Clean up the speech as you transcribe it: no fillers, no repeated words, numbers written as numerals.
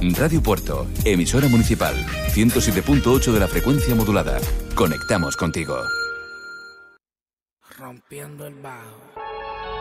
Radio Puerto, emisora municipal, 107.8 de la frecuencia modulada. Conectamos contigo. Rompiendo el bajo.